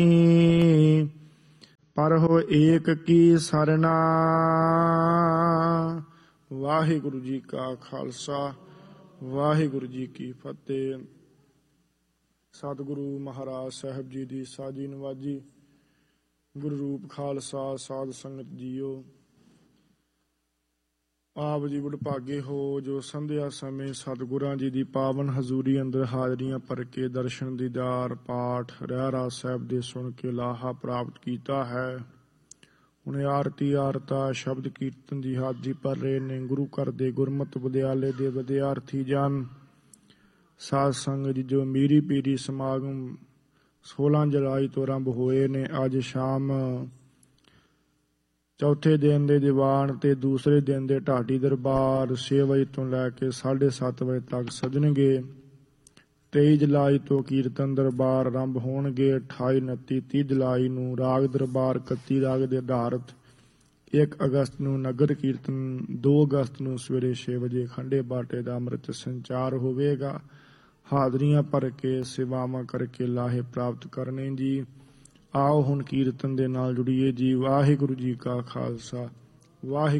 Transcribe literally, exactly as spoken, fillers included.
ਪਰ ਹੋ ਏਕ ਕੀ ਸਰਨਾ। ਵਾਹਿਗੁਰੂ ਜੀ ਕਾ ਖਾਲਸਾ ਵਾਹਿਗੁਰੂ ਜੀ ਕੀ ਫਤਿਹ। ਸਤਿਗੁਰੂ ਮਹਾਰਾਜ ਸਾਹਿਬ ਜੀ ਦੀ ਸਾਜੀ ਨਵਾਜੀ। ਗੁਰੂ ਰੂਪ ਖਾਲਸਾ ਸਾਧ ਸੰਗਤ ਜੀਓ, ਆਪ ਜੀ ਵਡਭਾਗੇ ਹੋ ਜੋ ਸੰਧਿਆ ਸਮੇਂ ਸਤਿਗੁਰਾਂ ਜੀ ਦੀ ਪਾਵਨ ਹਜ਼ੂਰੀ ਅੰਦਰ ਹਾਜ਼ਰੀਆਂ ਭਰ ਕੇ ਦਰਸ਼ਨ ਦੀਦਾਰ ਪਾਠ ਰਹਿਰਾਸ ਸਾਹਿਬ ਦੇ ਸੁਣ ਕੇ ਲਾਹਾ ਪ੍ਰਾਪਤ ਕੀਤਾ ਹੈ। ਹੁਣ ਆਰਤੀ ਆਰਤਾ ਸ਼ਬਦ ਕੀਰਤਨ ਦੀ ਹਾਜ਼ਰੀ ਭਰ ਰਹੇ ਨੇ ਗੁਰੂ ਘਰ ਦੇ ਗੁਰਮਤਿ ਵਿਦਿਆਲੇ ਦੇ ਵਿਦਿਆਰਥੀ ਜਨ। ਸਾਧ ਸੰਗਤ ਜੀ ਜੋ ਮੀਰੀ ਪੀਰੀ ਸਮਾਗਮ ਸੋਲਾਂ ਜੁਲਾਈ ਤੋਂ ਆਰੰਭ ਹੋਏ ਨੇ, ਅੱਜ ਸ਼ਾਮ ਚੌਥੇ ਦਿਨ ਦੇ ਦੀਵਾਨ ਤੇ ਦੂਸਰੇ ਦਿਨ ਦੇ ਢਾਡੀ ਦਰਬਾਰ ਛੇ ਵਜੇ ਤੋਂ ਲੈ ਕੇ ਸਾਢੇ ਸੱਤ ਵਜੇ ਤੱਕ ਸਜਣਗੇ। ਤੇਈ ਜੁਲਾਈ ਤੋਂ ਕੀਰਤਨ ਦਰਬਾਰ ਆਰੰਭ ਹੋਣਗੇ। ਅਠਾਈ ਉਨੱਤੀ ਤੀਹ ਜੁਲਾਈ ਨੂੰ ਰਾਗ ਦਰਬਾਰ ਇਕੱਤੀ ਰਾਗ ਦੇ ਆਧਾਰਿਤ। ਇੱਕ ਅਗਸਤ ਨੂੰ ਨਗਰ ਕੀਰਤਨ। ਦੋ ਅਗਸਤ ਨੂੰ ਸਵੇਰੇ ਛੇ ਵਜੇ ਖੰਡੇ ਬਾਟੇ ਦਾ ਅੰਮ੍ਰਿਤ ਸੰਚਾਰ ਹੋਵੇਗਾ। ਹਾਜ਼ਰੀਆਂ ਭਰ ਕੇ ਸੇਵਾਵਾਂ ਕਰਕੇ ਲਾਹੇ ਪ੍ਰਾਪਤ ਕਰਨੇ ਜੀ। ਆਓ ਹੁਣ ਕੀਰਤਨ ਦੇ ਨਾਲ ਜੁੜੀਏ ਜੀ। ਵਾਹਿਗੁਰੂ ਜੀ ਕਾ ਖਾਲਸਾ ਵਾਹਿਗੁਰੂ।